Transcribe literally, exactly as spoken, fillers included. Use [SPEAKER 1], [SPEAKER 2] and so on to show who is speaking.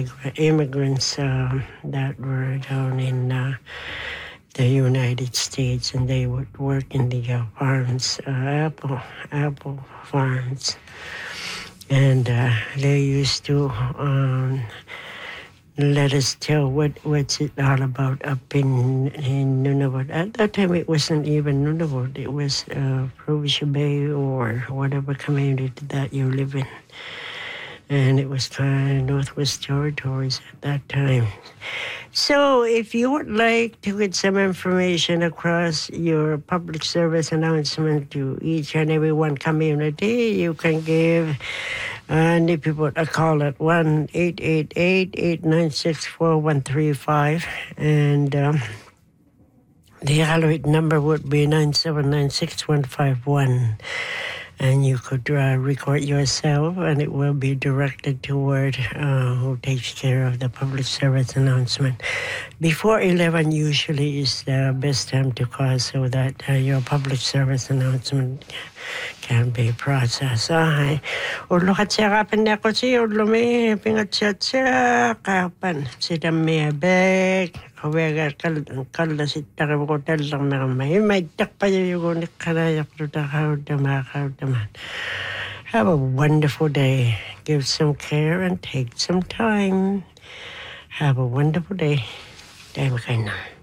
[SPEAKER 1] immig- immigrants uh, that were down in uh, the United States, and they would work in the uh, farms, uh, apple apple farms, and uh, they used to um, let us tell what what's it all about up in in Nunavut. At that time, it wasn't even Nunavut; it was uh, Frobisher Bay or whatever community that you live in. And it was kind of Northwest Territories at that time. So if you would like to get some information across your public service announcement to each and every one community, you can give any people a call at one eight eight eight, eight nine six, four one three five. And um, the Iqaluit number would be nine seven nine, six one five one. And you could uh, record yourself, and it will be directed toward uh, who takes care of the public service announcement. Before eleven usually is the best time to call so that uh, your public service announcement can be processed. Ay, ulo kat siya kapan na ko siya, ulo may pingat siya siya kapan. Sida may bag, kawega kala si takabukotal lang na kamay. May takpa yung unik kanayak to takaw damakaw daman. Have a wonderful day. Give some care and take some time. Have a wonderful day. Day makay na.